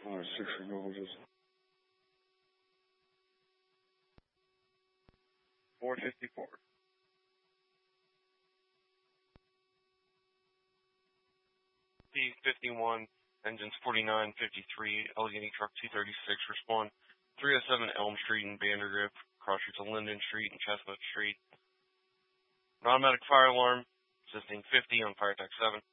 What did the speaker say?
6 acknowledges. 454. P51, engines 4953, Allegheny Truck 236, respond 307 Elm Street in Vandergrift, cross streets of Linden Street and Chestnut Street. An automatic fire alarm, existing 50 on fire attack 7.